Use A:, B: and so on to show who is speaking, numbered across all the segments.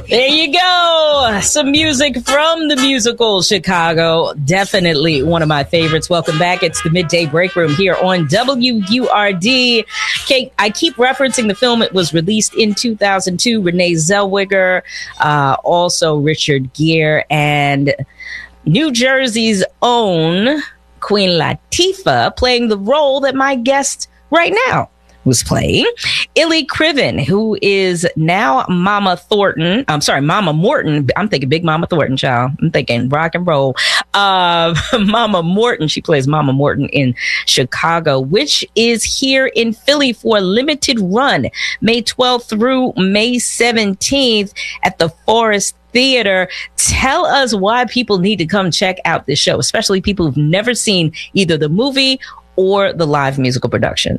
A: There you go. Some music from the musical Chicago. Definitely one of my favorites. Welcome back. It's the Midday Break Room here on WURD. Kate, I keep referencing the film. It was released in 2002. Renee Zellweger, also Richard Gere, and New Jersey's own Queen Latifah playing the role that my guest right now was playing. Illy Kriven, who is now Mama Morton. I'm thinking Big Mama Thornton, child. I'm thinking rock and roll. Mama Morton. She plays Mama Morton in Chicago, which is here in Philly for a limited run, May 12th through May 17th at the Forest Theater. Tell us why people need to come check out this show, especially people who've never seen either the movie or the live musical production.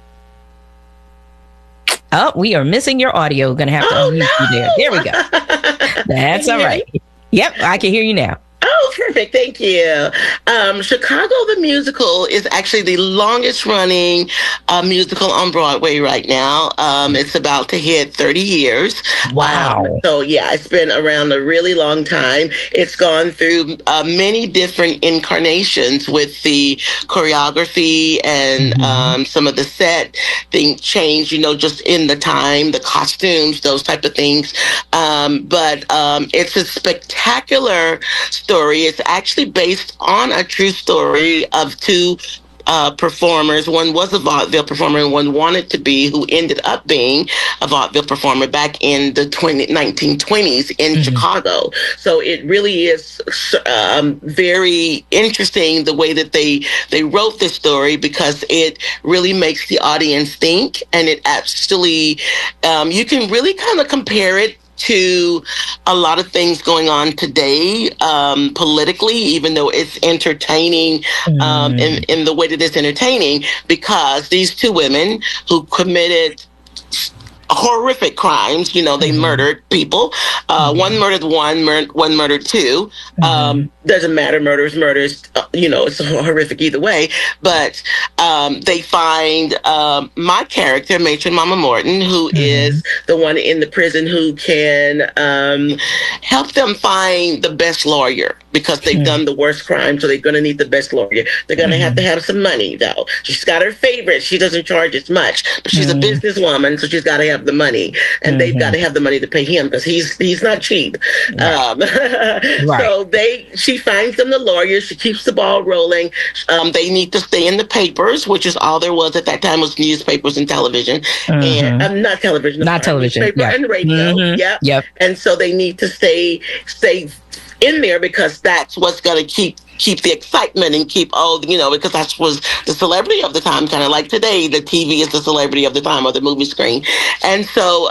A: Oh, we are missing your audio. Going to have to unmute you there. There we go. That's all right. Yep, I can hear you now.
B: Oh, perfect. Thank you. Chicago the Musical is actually the longest running musical on Broadway right now. It's about to hit 30 years.
A: Wow.
B: So, yeah, it's been around a really long time. It's gone through many different incarnations with the choreography and some of the set things change, just in the time, the costumes, those type of things. But it's a spectacular story. It's actually based on a true story of two performers. One was a vaudeville performer and one wanted to be, who ended up being a vaudeville performer back in the 1920s in Chicago. So it really is very interesting the way that they wrote this story, because it really makes the audience think, and it actually, you can really kind of compare it to a lot of things going on today politically, even though it's entertaining in the way that it's entertaining, because these two women who committed horrific crimes, they murdered people. One murdered one murdered two. Doesn't matter, murder is murder. It's horrific either way. But they find my character, Matron Mama Morton, who is the one in the prison who can help them find the best lawyer, because they've done the worst crime, so they're going to need the best lawyer. They're going to have some money, though. She's got her favorite. She doesn't charge as much, but she's a businesswoman, so she's got to have the money, and they've got to have the money to pay him, because he's not cheap. Right. So she finds them the lawyer. She keeps the ball rolling. They need to stay in the papers, which is all there was at that time, was newspapers and television, and not television, newspaper and radio. Yep. And so they need to stay in there, because that's what's going to keep the excitement and keep because that was the celebrity of the time, kind of like today the TV is the celebrity of the time, or the movie screen. And so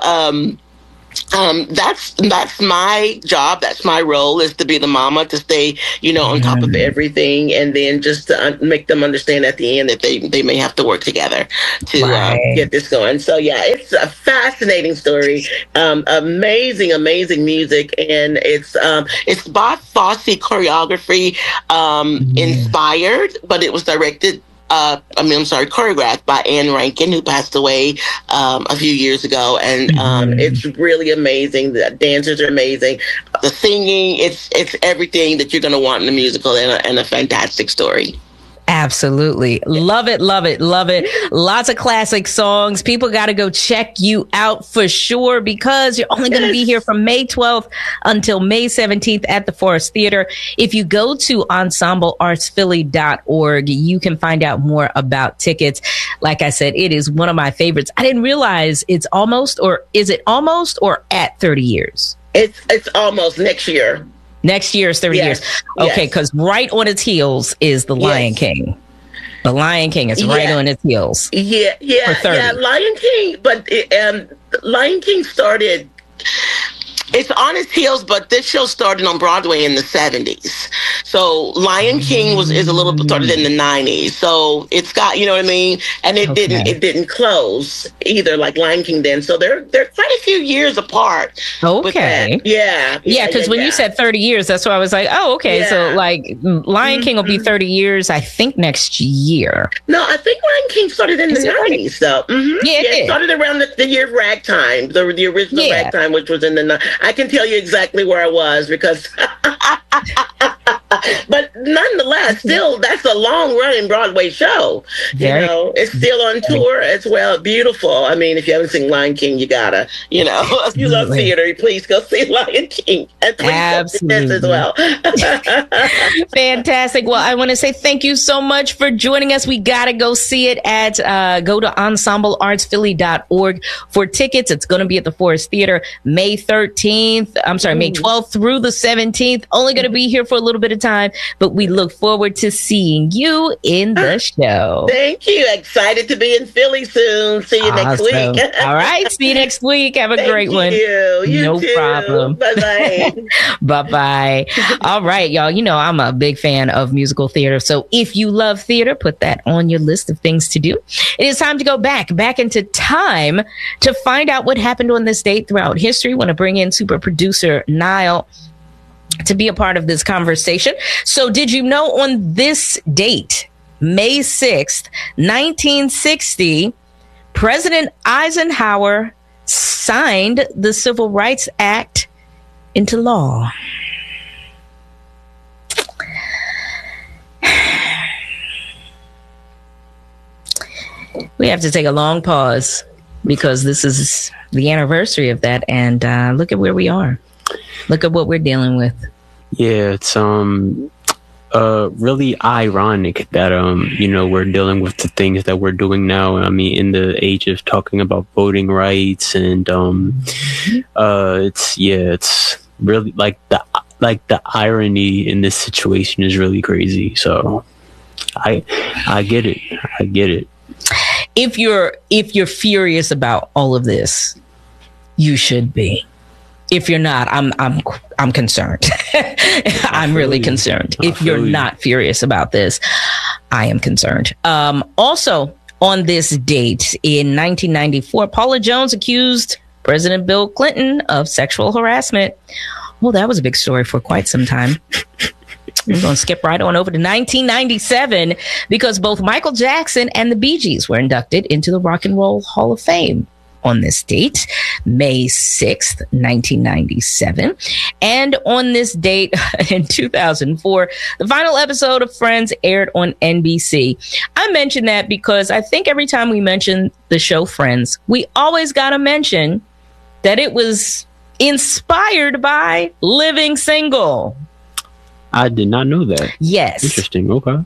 B: that's my job. That's my role, is to be the mama, to stay, on top of everything, and then just to make them understand at the end that they may have to work together to get this going. So yeah, it's a fascinating story, amazing music, and it's Bob Fosse choreography inspired, but it was directed. Choreographed by Anne Rankin, who passed away a few years ago, and it's really amazing. The dancers are amazing. The singing, it's everything that you're going to want in a musical, and a fantastic story.
A: Absolutely. Love it. Lots of classic songs. People got to go check you out for sure, because you're only going to be here from May 12th until May 17th at the Forest Theater. If you go to ensembleartsphilly.org, you can find out more about tickets. Like I said, it is one of my favorites. I didn't realize is it almost or at 30 years?
B: It's almost next year.
A: Next year is 30 years. Okay, because right on its heels is The Lion King. The Lion King is right on its heels.
B: Yeah, Lion King, but Lion King started... It's on its heels, but this show started on Broadway in the 70s. So Lion King is a little started in the 90s. So it's got, you know what I mean? And it didn't close either like Lion King then. So they're quite a few years apart.
A: Okay.
B: Yeah.
A: Yeah, because when you said 30 years, that's why I was like, oh, okay. Yeah. So like Lion King will be 30 years, I think, next year.
B: No, I think Lion King started in the 90s, though. Yeah, it started around the year of Ragtime, the original Ragtime, which was in the... I can tell you exactly where I was because... But nonetheless, still, that's a long-running Broadway show. It's still on tour as well. Beautiful. I mean, if you haven't seen Lion King, you gotta, if you love theater, please go see Lion King. And please
A: Absolutely.
B: This as well.
A: Fantastic. Well, I want to say thank you so much for joining us. We gotta go see it at go to ensembleartsphilly.org for tickets. It's going to be at the Forest Theater May 12th through the 17th. Only going to be here for a little bit of time, but we look forward to seeing you in the show.
B: Thank you. Excited to be in Philly soon. See you next week.
A: All right. See you next week. Have a great one.
B: You too.
A: Problem.
B: Bye-bye.
A: Bye-bye. All right, y'all. I'm a big fan of musical theater. So if you love theater, put that on your list of things to do. It is time to go back into time to find out what happened on this date throughout history. Want to bring in super producer Niall to be a part of this conversation. So did you know on this date, May 6th, 1960, President Eisenhower signed the Civil Rights Act into law? We have to take a long pause because this is the anniversary of that. And look at where we are. Look at what we're dealing with.
C: Yeah, it's really ironic that we're dealing with the things that we're doing now. I mean, in the age of talking about voting rights, and it's really like the irony in this situation is really crazy. So I get it.
A: If you're furious about all of this, you should be. If you're not, I'm concerned. I'm really concerned. If you're not furious about this, I am concerned. Also, on this date in 1994, Paula Jones accused President Bill Clinton of sexual harassment. Well, that was a big story for quite some time. We're going to skip right on over to 1997 because both Michael Jackson and the Bee Gees were inducted into the Rock and Roll Hall of Fame on this date, May 6th, 1997. And on this date in 2004, the final episode of Friends aired on NBC. I mention that because I think every time we mention the show Friends, we always got to mention that it was inspired by Living Single.
C: I did not know that.
A: Yes.
C: Interesting. Okay.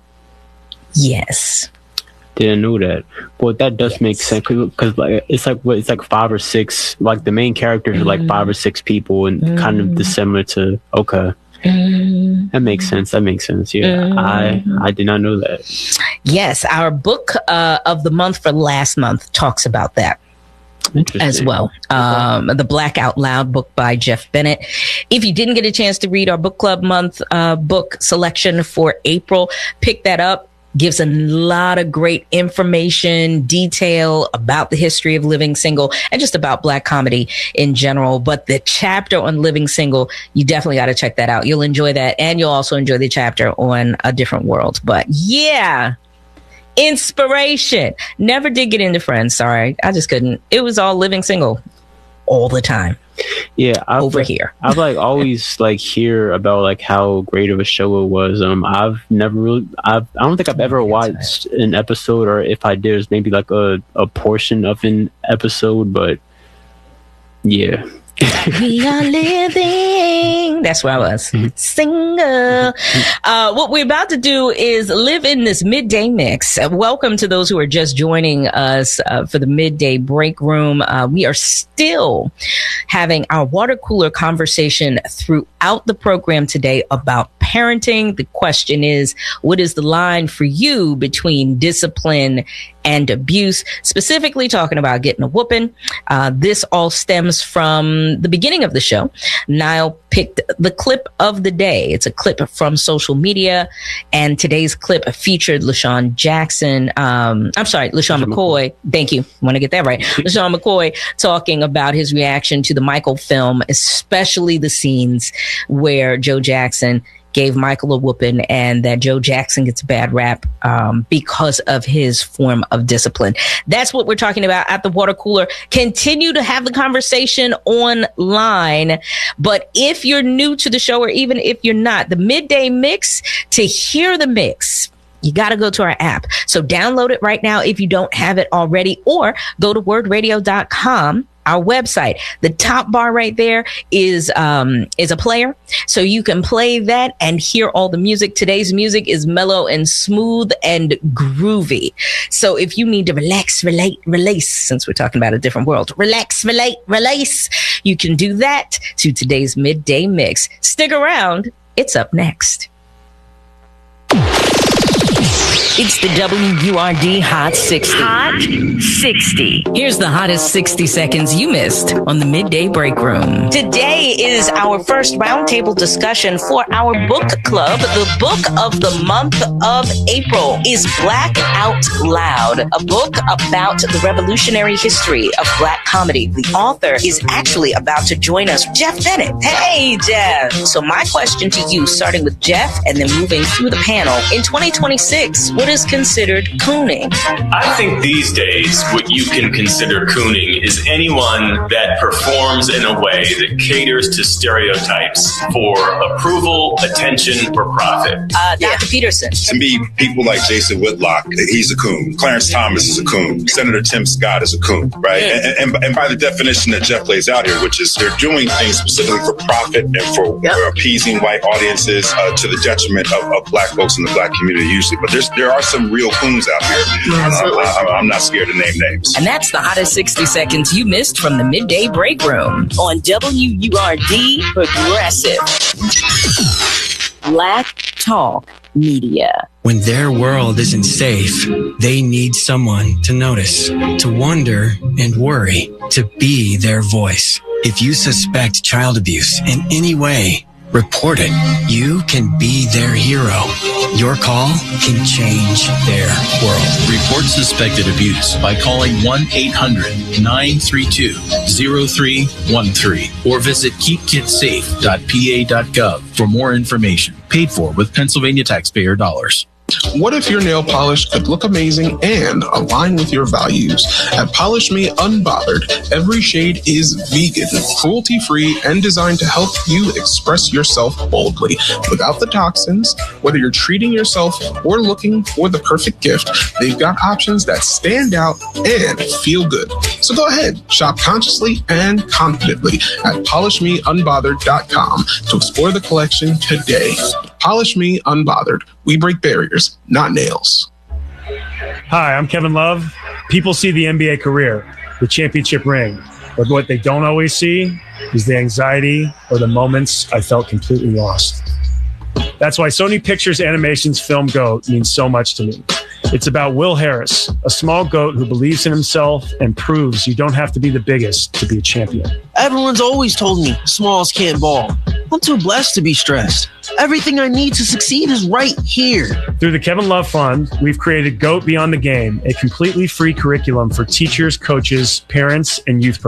A: Yes.
C: Didn't know that. Well, that does make sense because it's like 5 or 6. Like the main characters are like 5 or 6 people, and kind of dissimilar to. Okay, that makes sense. Yeah, I did not know that.
A: Yes, our book of the month for last month talks about that as well. The Black Out Loud book by Jeff Bennett. If you didn't get a chance to read our book club month book selection for April, pick that up. Gives a lot of great information, detail about the history of Living Single and just about Black comedy in general. But the chapter on Living Single, you definitely got to check that out. You'll enjoy that. And you'll also enjoy the chapter on A Different World. But yeah, inspiration. Never did get into Friends. Sorry. I just couldn't. It was all Living Single all the time.
C: Yeah,
A: here.
C: I've always hear about how great of a show it was. I've never really, I don't think I've ever watched an episode, or if I did, it's maybe a portion of an episode. But yeah,
A: we are living. That's where I was. Single. What we're about to do is live in this midday mix. Welcome to those who are just joining us for the midday break room. We are still having our water cooler conversation throughout the program today about parenting. The question is, what is the line for you between discipline and abuse, specifically talking about getting a whooping. This all stems from the beginning of the show. Niall picked the clip of the day. It's a clip from social media, and today's clip featured LaShawn McCoy. Thank you. I want to get that right. LaShawn McCoy talking about his reaction to the Michael film, especially the scenes where Joe Jackson gave Michael a whooping, and that Joe Jackson gets a bad rap because of his form of discipline. That's what we're talking about at the water cooler. Continue to have the conversation online. But if you're new to the show, or even if you're not, the Midday Mix, to hear the mix, you got to go to our app. So download it right now if you don't have it already, or go to wordradio.com. Our website. The top bar right there is a player. So you can play that and hear all the music. Today's music is mellow and smooth and groovy. So if you need to relax, release, since we're talking about a different world, relax, release, you can do that to today's Midday Mix. Stick around. It's up next. It's the WURD Hot 60. Hot 60. Here's the hottest 60 seconds you missed on the Midday Break Room. Today is our first roundtable discussion for our book club. The book of the month of April is Black Out Loud, a book about the revolutionary history of Black comedy. The author is actually about to join us, Jeff Bennett. Hey, Jeff. So my question to you, starting with Jeff and then moving through the panel, in 2026, what is considered cooning?
D: I think these days what you can consider cooning is anyone that performs in a way that caters to stereotypes for approval, attention, or profit.
A: Dr. Peterson.
E: To me, people like Jason Whitlock, he's a coon. Clarence Thomas is a coon. Senator Tim Scott is a coon, right? And by the definition that Jeff lays out here, which is they're doing things specifically for profit and for appeasing white audiences to the detriment of Black folks in the Black community usually. But there are some real coons out here. I'm not scared to name names.
A: And that's the hottest 60 seconds you missed from the Midday Break Room on WURD Progressive. Black Talk Media.
F: When their world isn't safe, they need someone to notice, to wonder and worry, to be their voice. If you suspect child abuse in any way, report it. You can be their hero. Your call can change their world.
G: Report suspected abuse by calling 1-800-932-0313 or visit keepkidsafe.pa.gov for more information. Paid for with Pennsylvania taxpayer dollars.
H: What if your nail polish could look amazing and align with your values? At Polish Me Unbothered, every shade is vegan, cruelty-free, and designed to help you express yourself boldly without the toxins. Whether you're treating yourself or looking for the perfect gift, they've got options that stand out and feel good. So go ahead, shop consciously and confidently at PolishMeUnbothered.com to explore the collection today. Polish Me Unbothered. We break barriers, not nails.
I: Hi, I'm Kevin Love. People see the NBA career, the championship ring, but what they don't always see is the anxiety or the moments I felt completely lost. That's why Sony Pictures Animation's Film Goat means so much to me. It's about Will Harris, a small goat who believes in himself and proves you don't have to be the biggest to be a champion.
J: Everyone's always told me smalls can't ball. I'm too blessed to be stressed. Everything I need to succeed is right here.
I: Through the Kevin Love Fund, we've created Goat Beyond the Game, a completely free curriculum for teachers, coaches, parents, and youth